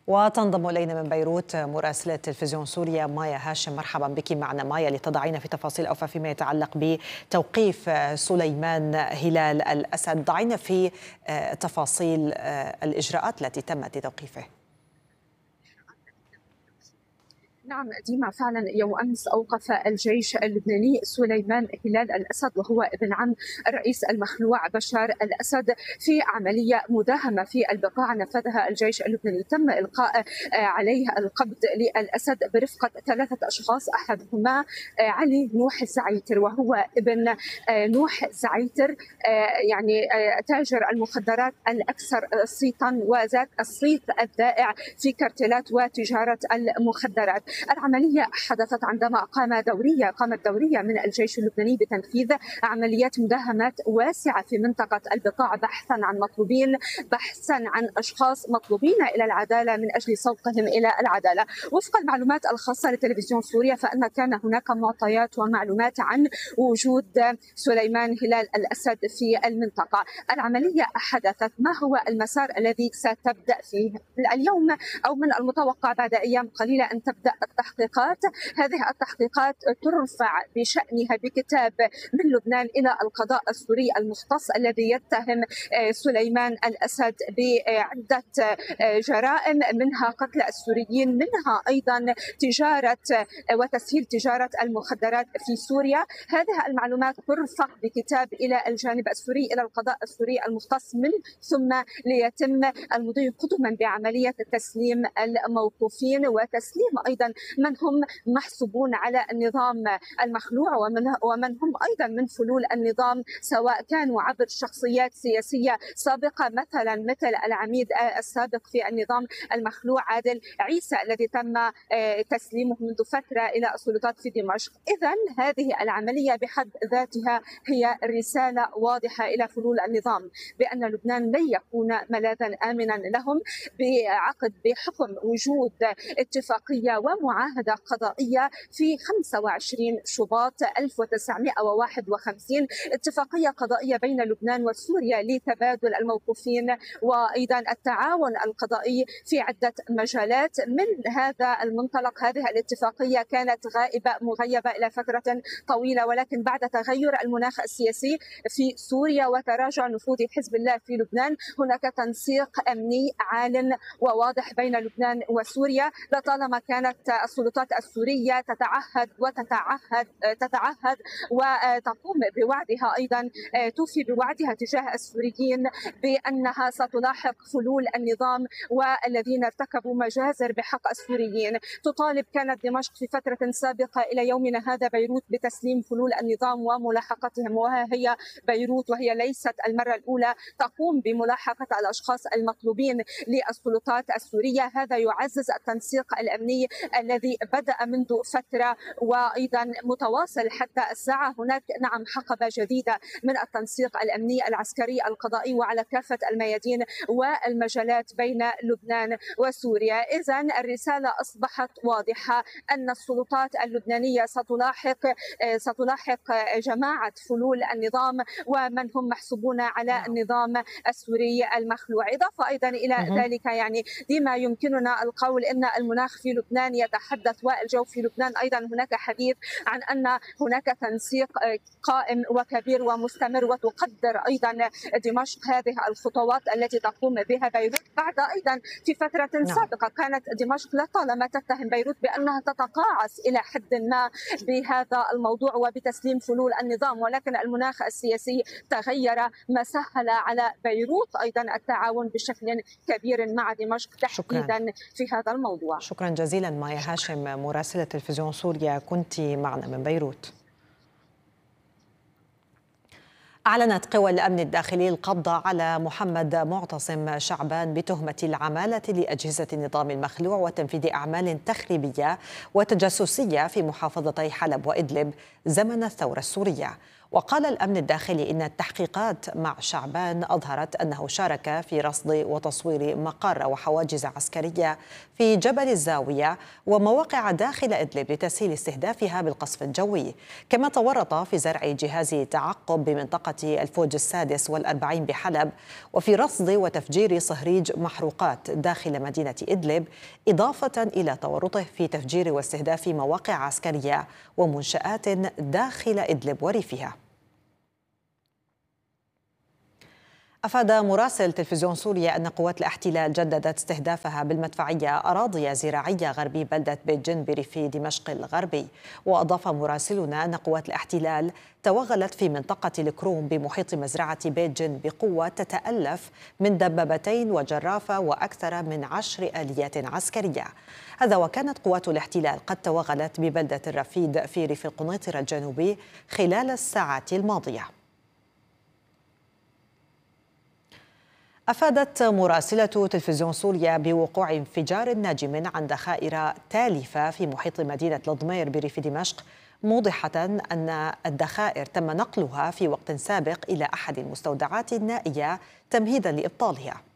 وتنضم إلينا من بيروت مراسلة تلفزيون سوريا مايا هاشم. مرحبا بك معنا مايا لتضعينا في تفاصيل أوفى فيما يتعلق بتوقيف سليمان هلال الأسد. ضعينا في تفاصيل الإجراءات التي تمت لتوقيفه. نعم ديما، فعلا يوم أمس أوقف الجيش اللبناني سليمان هلال الأسد وهو ابن عم الرئيس المخلوع بشار الأسد في عملية مداهمة في البقاع نفذها الجيش اللبناني. تم إلقاء عليه القبض للأسد برفقة 3 أشخاص، أحدهما علي نوح الزعيتر وهو ابن نوح زعيتر، يعني تاجر المخدرات الأكثر صيتا وذات الصيت الذائع في كارتيلات وتجارة المخدرات. العملية حدثت عندما قامت دورية من الجيش اللبناني بتنفيذ عمليات مداهمات واسعة في منطقة البقاع بحثا عن مطلوبين، بحثا عن أشخاص مطلوبين إلى العدالة من أجل سوقهم إلى العدالة. وفق المعلومات الخاصة لتلفزيون سوريا فإن كان هناك معطيات ومعلومات عن وجود سليمان هلال الأسد في المنطقة. العملية حدثت. ما هو المسار الذي ستبدأ فيه اليوم أو من المتوقع بعد أيام قليلة أن تبدأ التحقيقات؟ هذه التحقيقات ترفع بشأنها بكتاب من لبنان إلى القضاء السوري المختص الذي يتهم سليمان الأسد بعدة جرائم، منها قتل السوريين، منها أيضا تجارة وتسهيل تجارة المخدرات في سوريا. هذه المعلومات ترفع بكتاب إلى الجانب السوري إلى القضاء السوري المختص، من ثم ليتم المضي قدما بعملية تسليم الموقوفين وتسليم أيضا من هم محسوبون على النظام المخلوع ومن هم أيضا من فلول النظام، سواء كانوا عبر شخصيات سياسية سابقة مثل العميد السابق في النظام المخلوع عادل عيسى الذي تم تسليمه منذ فترة إلى السلطات في دمشق. إذن هذه العملية بحد ذاتها هي رسالة واضحة إلى فلول النظام بأن لبنان لن يكون ملاذا آمنا لهم بحكم وجود اتفاقية ومعاهدة قضائية في 25 شباط 1951، اتفاقية قضائية بين لبنان وسوريا لتبادل الموقوفين وأيضا التعاون القضائي في عدة مجالات. من هذا المنطلق هذه الاتفاقية كانت مغيبة إلى فترة طويلة، ولكن بعد تغير المناخ السياسي في سوريا وتراجع نفوذ حزب الله في لبنان هناك تنسيق أمني عال وواضح بين لبنان وسوريا. لطالما كانت السلطات السورية تتعهد وتقوم بوعدها، أيضا توفي بوعدها تجاه السوريين بأنها ستلاحق فلول النظام والذين ارتكبوا مجازر بحق السوريين. تطالب كانت دمشق في فترة سابقة إلى يومنا هذا بيروت بتسليم فلول النظام وملاحقتهم، وها هي بيروت وهي ليست المرة الأولى تقوم بملاحقة الأشخاص المطلوبين للسلطات السورية. هذا يعزز التنسيق الأمني الذي بدأ منذ فترة وأيضا متواصل حتى الساعة. هناك نعم حقبة جديدة من التنسيق الأمني العسكري القضائي وعلى كافة الميادين والمجالات بين لبنان وسوريا. إذن الرسالة أصبحت واضحة أن السلطات اللبنانية ستلاحق جماعة فلول النظام ومن هم محسوبون على النظام السوري المخلوع. إضافة أيضا إلى ذلك يعني ديما يمكننا القول أن المناخ في لبنان يتحدث والجو في لبنان أيضا هناك حديث عن أن هناك تنسيق قائم وكبير ومستمر، وتقدر أيضا دمشق هذه الخطوات التي تقوم بها بيروت. بعد أيضا في فترة سابقة كانت دمشق لطالما تتهم بيروت بأنها تتقاعس إلى حد ما بهذا الموضوع وبتسليم فلول النظام، ولكن المناخ السياسي تغير ما سهل على بيروت أيضا التعاون بشكل كبير مع دمشق تحديدا في هذا الموضوع. شكرا جزيلا مايا هاشم مراسلة تلفزيون سوريا، كنت معنا من بيروت. أعلنت قوى الأمن الداخلي القبض على محمد معتصم شعبان بتهمة العمالة لأجهزة النظام المخلوع وتنفيذ أعمال تخريبية وتجسسية في محافظتي حلب وإدلب زمن الثورة السورية. وقال الأمن الداخلي إن التحقيقات مع شعبان أظهرت أنه شارك في رصد وتصوير مقر وحواجز عسكرية في جبل الزاوية ومواقع داخل إدلب لتسهيل استهدافها بالقصف الجوي، كما تورط في زرع جهاز تعقب بمنطقة الفوج السادس والأربعين بحلب وفي رصد وتفجير صهريج محروقات داخل مدينة إدلب، إضافة إلى تورطه في تفجير واستهداف مواقع عسكرية ومنشآت داخل إدلب وريفها. أفاد مراسل تلفزيون سوريا أن قوات الاحتلال جددت استهدافها بالمدفعية أراضي زراعية غربي بلدة بيت جن بريف دمشق الغربي. وأضاف مراسلنا أن قوات الاحتلال توغلت في منطقة الكروم بمحيط مزرعة بيت جن بقوة تتألف من دبابتين وجرافة وأكثر من 10 آليات عسكرية. هذا وكانت قوات الاحتلال قد توغلت ببلدة الرفيد في ريف القنيطرة الجنوبي خلال الساعات الماضية. أفادت مراسلة تلفزيون سوريا بوقوع انفجار ناجم عن ذخائر تالفة في محيط مدينة لضمير بريف دمشق، موضحة أن الذخائر تم نقلها في وقت سابق إلى أحد المستودعات النائية تمهيدا لإبطالها.